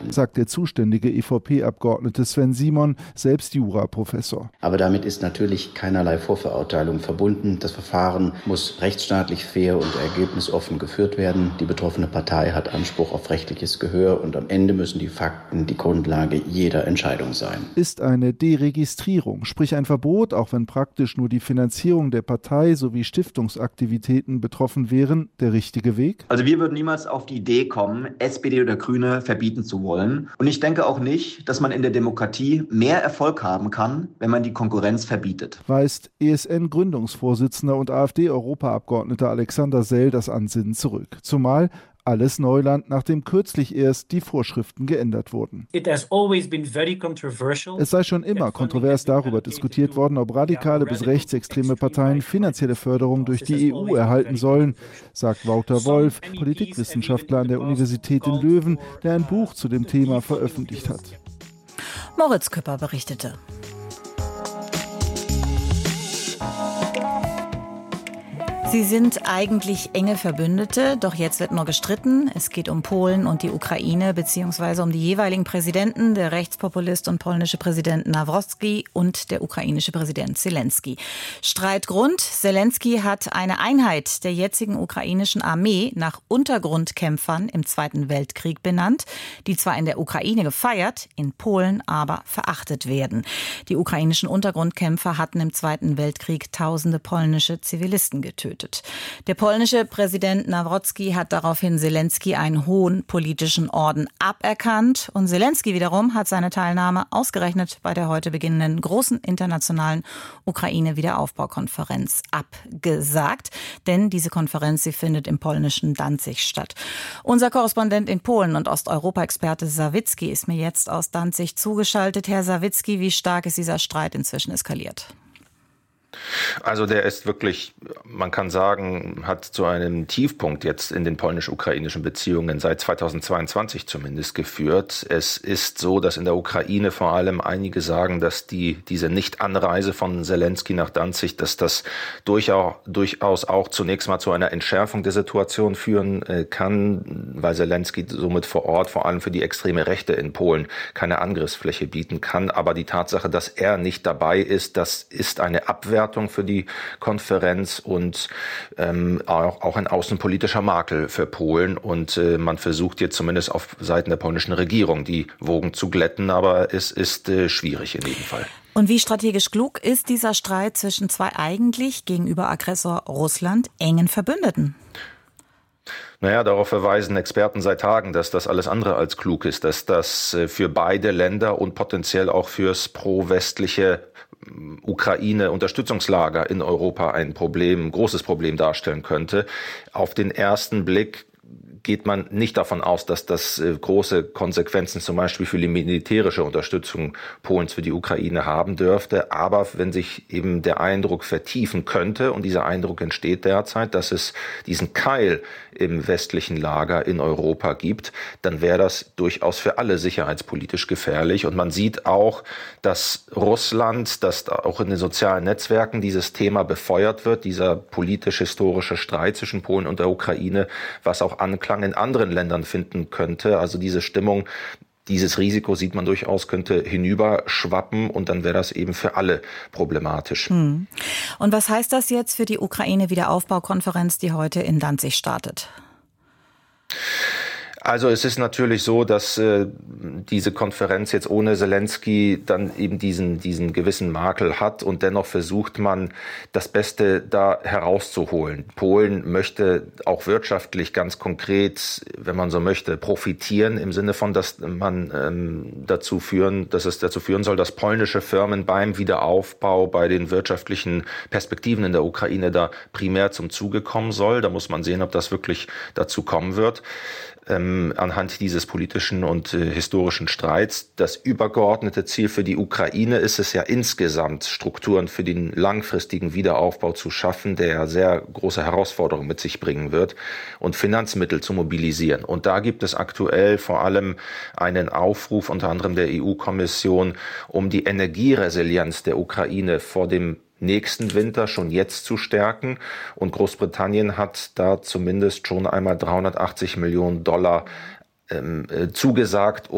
halten, sagt der zuständige EVP-Abgeordnete Sven Simon, selbst Juraprofessor. Aber damit ist natürlich keinerlei Vorverurteilung verbunden. Das Verfahren muss rechtsstaatlich fair und ergebnisoffen geführt werden. Die betroffene Partei hat Anspruch auf rechtliches Gehör und am Ende müssen die Fakten die Grundlage jeder Entscheidung sein. Ist eine Deregistrierung, sprich ein Verbot, auch wenn praktisch nur die Finanzierung der Partei sowie Stiftungsaktivitäten betroffen wären, der richtige Weg? Also wir würden niemals auf die Idee kommen, SPD oder Grüne verbieten zu wollen. Und ich denke auch nicht, dass man in der Demokratie mehr Erfolg haben kann, wenn man die Konkurrenz verbietet. Weist ESN-Gründungsvorsitzender und AfD-Europaabgeordneter Alexander Sell das Ansinnen zurück. Zumal alles Neuland, nachdem kürzlich erst die Vorschriften geändert wurden. Es sei schon immer kontrovers darüber diskutiert worden, ob radikale bis rechtsextreme Parteien finanzielle Förderung durch die EU erhalten sollen, sagt Wouter Wolf, Politikwissenschaftler an der Universität in Löwen, der ein Buch zu dem Thema veröffentlicht hat. Moritz Küpper berichtete. Sie sind eigentlich enge Verbündete, doch jetzt wird nur gestritten. Es geht um Polen und die Ukraine, beziehungsweise um die jeweiligen Präsidenten, der Rechtspopulist und polnische Präsident Nawrocki und der ukrainische Präsident Selenskyj. Streitgrund: Selenskyj hat eine Einheit der jetzigen ukrainischen Armee nach Untergrundkämpfern im Zweiten Weltkrieg benannt, die zwar in der Ukraine gefeiert, in Polen aber verachtet werden. Die ukrainischen Untergrundkämpfer hatten im Zweiten Weltkrieg tausende polnische Zivilisten getötet. Der polnische Präsident Nawrocki hat daraufhin Selenskyj einen hohen politischen Orden aberkannt. Und Selenskyj wiederum hat seine Teilnahme ausgerechnet bei der heute beginnenden großen internationalen Ukraine-Wiederaufbaukonferenz abgesagt. Denn diese Konferenz, sie findet im polnischen Danzig statt. Unser Korrespondent in Polen und Osteuropa-Experte Sawicki ist mir jetzt aus Danzig zugeschaltet. Herr Sawicki, wie stark ist dieser Streit inzwischen eskaliert? Also der ist wirklich, man kann sagen, hat zu einem Tiefpunkt jetzt in den polnisch-ukrainischen Beziehungen seit 2022 zumindest geführt. Es ist so, dass in der Ukraine vor allem einige sagen, dass diese Nicht-Anreise von Selenskyj nach Danzig, dass das durchaus auch zunächst mal zu einer Entschärfung der Situation führen kann, weil Selenskyj somit vor Ort, vor allem für die extreme Rechte in Polen, keine Angriffsfläche bieten kann. Aber die Tatsache, dass er nicht dabei ist, das ist eine Abwertung für die Konferenz und auch ein außenpolitischer Makel für Polen. Und man versucht jetzt zumindest auf Seiten der polnischen Regierung die Wogen zu glätten, aber es ist schwierig in jedem Fall. Und wie strategisch klug ist dieser Streit zwischen zwei eigentlich gegenüber Aggressor Russland engen Verbündeten? Naja, darauf verweisen Experten seit Tagen, dass das alles andere als klug ist, dass das für beide Länder und potenziell auch fürs pro-westliche Ukraine-Unterstützungslager in Europa ein großes Problem darstellen könnte. Auf den ersten Blick geht man nicht davon aus, dass das große Konsequenzen zum Beispiel für die militärische Unterstützung Polens für die Ukraine haben dürfte. Aber wenn sich eben der Eindruck vertiefen könnte, und dieser Eindruck entsteht derzeit, dass es diesen Keil im westlichen Lager in Europa gibt, dann wäre das durchaus für alle sicherheitspolitisch gefährlich. Und man sieht auch, dass Russland, dass auch in den sozialen Netzwerken dieses Thema befeuert wird, dieser politisch-historische Streit zwischen Polen und der Ukraine, was auch Anklang in anderen Ländern finden könnte. Also diese Stimmung, dieses Risiko sieht man durchaus, könnte hinüberschwappen und dann wäre das eben für alle problematisch. Und was heißt das jetzt für die Ukraine-Wiederaufbaukonferenz, die heute in Danzig startet? Also es ist natürlich so, dass diese Konferenz jetzt ohne Selenskyj dann eben diesen gewissen Makel hat und dennoch versucht man, das Beste da herauszuholen. Polen möchte auch wirtschaftlich ganz konkret, wenn man so möchte, profitieren im Sinne von, dass es dazu führen soll, dass polnische Firmen beim Wiederaufbau, bei den wirtschaftlichen Perspektiven in der Ukraine da primär zum Zuge kommen soll. Da muss man sehen, ob das wirklich dazu kommen wird. Anhand dieses politischen und historischen Streits. Das übergeordnete Ziel für die Ukraine ist es ja insgesamt, Strukturen für den langfristigen Wiederaufbau zu schaffen, der ja sehr große Herausforderungen mit sich bringen wird, und Finanzmittel zu mobilisieren. Und da gibt es aktuell vor allem einen Aufruf unter anderem der EU-Kommission, um die Energieresilienz der Ukraine vor dem nächsten Winter schon jetzt zu stärken. Und Großbritannien hat da zumindest schon einmal $380 Millionen zugesagt,